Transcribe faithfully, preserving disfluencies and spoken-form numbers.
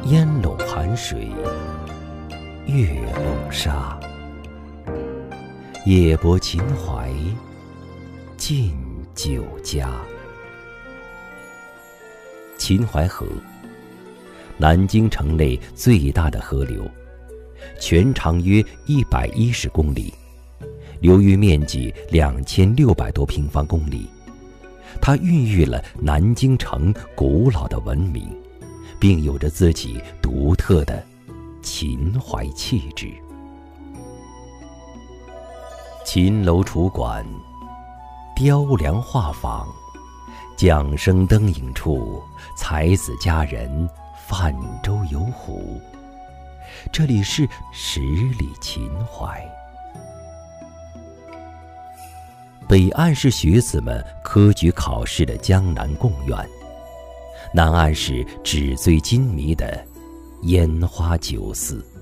烟笼寒水，月笼沙。夜泊秦淮，近酒家。秦淮河，南京城内最大的河流，全长约一百一十公里，流域面积两千六百多平方公里。它孕育了南京城古老的文明，并有着自己独特的秦淮气质。秦楼楚馆，雕梁画舫，桨声灯影处，才子佳人泛舟游湖。这里是十里秦淮。北岸是学子们科举考试的江南贡院，南岸是纸醉金迷的烟花酒肆。